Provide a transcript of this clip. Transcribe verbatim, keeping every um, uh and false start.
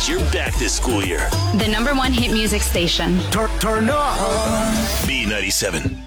means you're back this school year. The number one hit music station. Turn, turn up. B ninety-seven.